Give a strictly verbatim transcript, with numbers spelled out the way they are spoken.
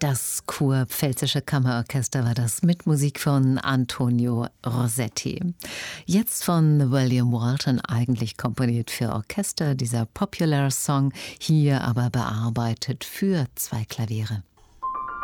Das Kurpfälzische Kammerorchester war das mit Musik von Antonio Rossetti. Jetzt von William Walton, eigentlich komponiert für Orchester, dieser Popular Song, hier aber bearbeitet für zwei Klaviere.